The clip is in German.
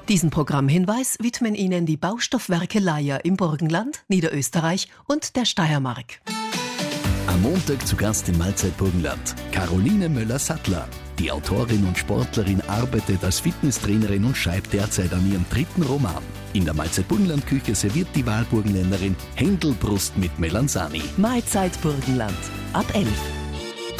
Diesen Programmhinweis widmen Ihnen die Baustoffwerke Leier im Burgenland, Niederösterreich und der Steiermark. Am Montag zu Gast im Mahlzeit Burgenland Caroline Möller-Sattler. Die Autorin und Sportlerin arbeitet als Fitnesstrainerin und schreibt derzeit an ihrem 3. Roman. In der Mahlzeit Burgenland-Küche serviert die Wahlburgenländerin Händelbrust mit Melanzani. Mahlzeit Burgenland ab 11.